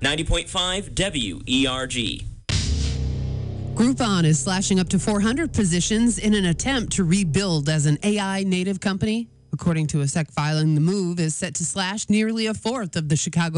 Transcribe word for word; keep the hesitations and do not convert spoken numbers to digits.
ninety point five W E R G. Groupon is slashing up to four hundred positions in an attempt to rebuild as an A I native company. According to a S E C filing, the move is set to slash nearly a fourth of the Chicago